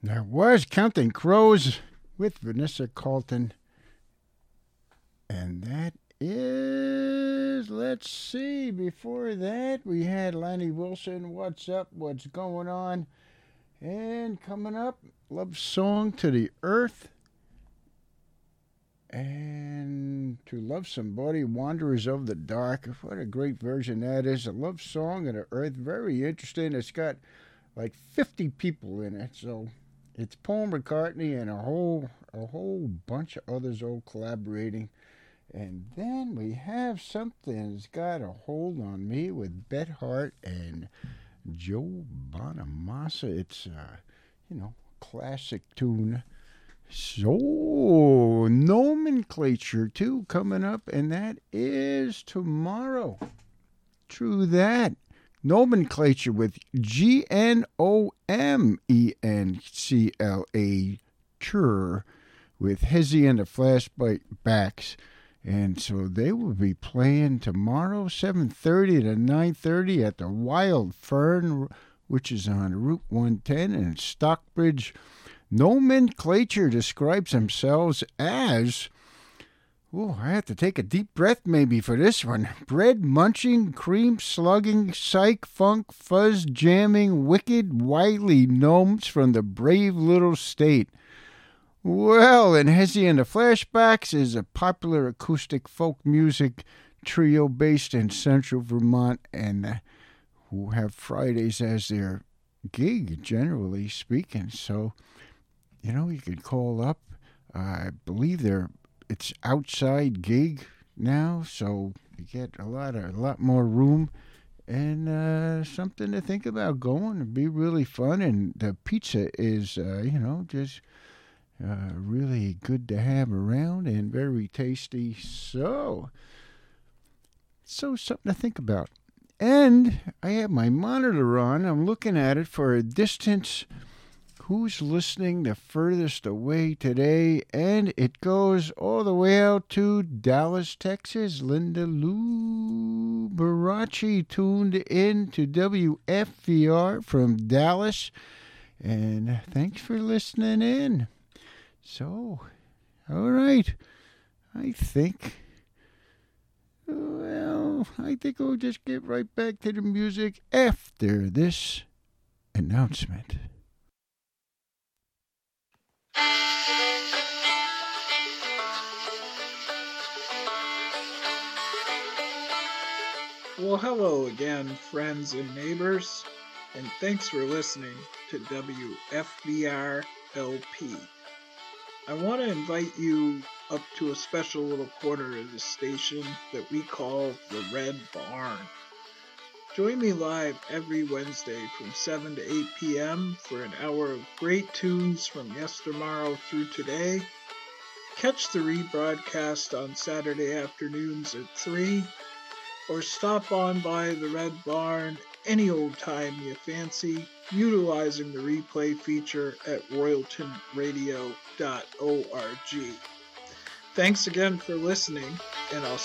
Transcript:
There was Counting Crows with Vanessa Carlton. And that is, let's see, before that we had Lanny Wilson, What's Up, What's Going On. And coming up, Love Song to the Earth. And To Love Somebody, Wanderers of the Dark. What a great version that is. A love song of the earth. Very interesting. It's got like 50 people in it. So it's Paul McCartney and a whole bunch of others all collaborating. And then we have something that's got a hold on me with Bret Hart and Joe Bonamassa. It's, classic tune. So, Nomenclature, too, coming up, and that is tomorrow. True that. Nomenclature with G-N-O-M-E-N-C-L-A, with Hezzy and the Flashbacks. And so they will be playing tomorrow, 7:30 to 9:30 at the Wild Fern, which is on Route 110 in Stockbridge. Nomenclature describes themselves as, I have to take a deep breath maybe for this one, bread munching, cream slugging, psych, funk, fuzz jamming, wicked, wily gnomes from the brave little state. Well, and Hezzy and the Flashbacks is a popular acoustic folk music trio based in central Vermont and who have Fridays as their gig, generally speaking. So, you can call up. I believe it's outside gig now, so you get a lot more room and something to think about going. It'd be really fun, and the pizza is, just really good to have around and very tasty. So something to think about. And I have my monitor on. I'm looking at it for a distance. Who's listening the furthest away today? And it goes all the way out to Dallas, Texas. Linda Lou Baracci tuned in to WFVR from Dallas. And thanks for listening in. So, all right. I think we'll just get right back to the music after this announcement. Well, hello again, friends and neighbors, and thanks for listening to WFVR LP. I want to invite you up to a special little corner of the station that we call the Red Barn. Join me live every Wednesday from 7 to 8 p.m. for an hour of great tunes from yestermorrow through today. Catch the rebroadcast on Saturday afternoons at 3, or stop on by the Red Barn any old time you fancy, utilizing the replay feature at royaltonradio.org. Thanks again for listening, and I'll